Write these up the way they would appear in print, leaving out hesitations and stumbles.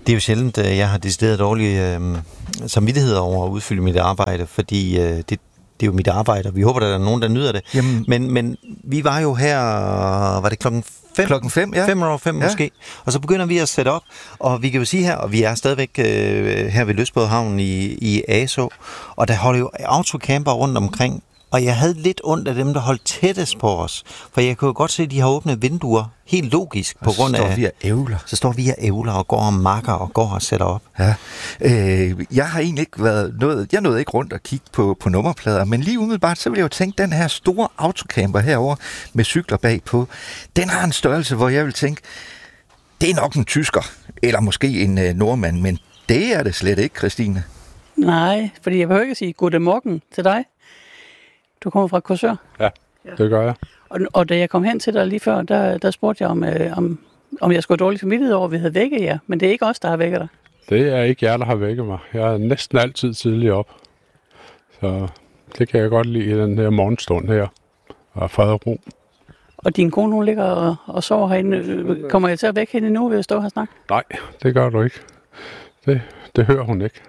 Det er jo sjældent, at jeg har decideret dårlig samvittighed over at udfylde mit arbejde, fordi det er jo mit arbejde, og vi håber, at der er nogen, der nyder det. Jamen. Men vi var jo her, var det klokken 5? Klokken 5, ja. 5 måske. Og så begynder vi at sætte op, og vi kan jo sige her, og vi er stadigvæk her ved Lystbådehavnen i Asaa, og der holder jo autocamper rundt omkring, og jeg havde lidt ondt af dem, der holdt tættest på os, for jeg kunne jo godt se, at de har åbnet vinduer, helt logisk, på grund af... Så står vi og ævler og går og makker og går og sætter op. Ja. Jeg har egentlig ikke jeg nåede ikke rundt og kigge på nummerplader, men lige umiddelbart, så vil jeg jo tænke, den her store autocamper herover med cykler bagpå, den har en størrelse, hvor jeg vil tænke, det er nok en tysker, eller måske en nordmand, men det er det slet ikke, Christine. Nej, fordi jeg behøver ikke at sige goddag morgen til dig. Du kommer fra Korsør. Ja, det gør jeg. Og da jeg kom hen til dig lige før, der spurgte jeg om jeg skulle have dårlig samvittighed over, at vi havde vækket jer. Men det er ikke os, der har vækket dig. Det er ikke jer, der har vækket mig. Jeg er næsten altid tidlig op. Så det kan jeg godt lide i den her morgenstund her. Og fred og ro. Og din kone, hun ligger og sover herinde. Kommer jeg til at vække hende nu ved at stå her og snakke? Nej, det gør du ikke. Det hører hun ikke.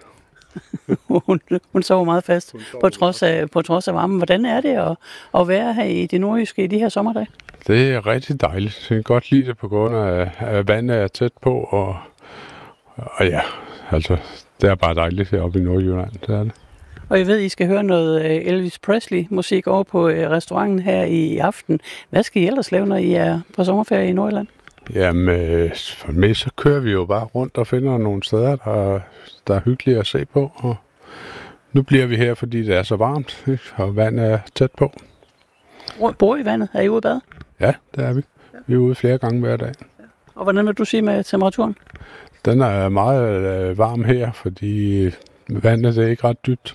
Hun sover meget fast på trods af varmen. Hvordan er det at være her i det nordjyske i de her sommerdage? Det er rigtig dejligt. Jeg kan godt lide det på grund af at vandet er tæt på. Og ja, altså det er bare dejligt heroppe i Nordjylland. Det er det. Og jeg ved, I skal høre noget Elvis Presley-musik over på restauranten her i aften. Hvad skal I ellers lave, når I er på sommerferie i Nordjylland? Jamen, for mig så kører vi jo bare rundt og finder nogle steder, der er hyggelige at se på. Og nu bliver vi her, fordi det er så varmt, ikke? Og vandet er tæt på. Bor I vandet? Er I ude at bade? Ja, det er vi. Vi er ude flere gange hver dag. Og hvordan vil du sige med temperaturen? Den er meget varm her, fordi vandet er ikke ret dybt.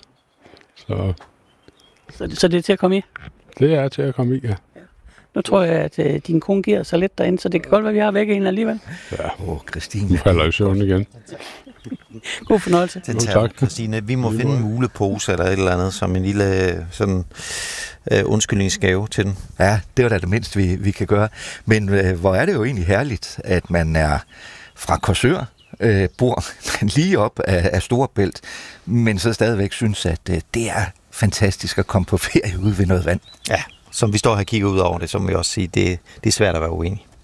Så det er til at komme i? Det er til at komme i, ja. Nu tror jeg, at din kone giver sig lidt derinde, så det kan godt være, at vi har væk en alligevel. Ja, Christine. Nu falder i søvn igen. God fornøjelse. Den tager, Christine. Vi må finde en mulepose eller et eller andet, som en lille sådan, undskyldningsgave til den. Ja, det var da det mindste, vi kan gøre. Men hvor er det jo egentlig herligt, at man er fra Korsør, bor lige op af Storebælt, men så stadigvæk synes, at det er fantastisk at komme på ferie ude ved noget vand. Ja, som vi står her og kigger ud over det, så må vi også sige, det er svært at være uenig.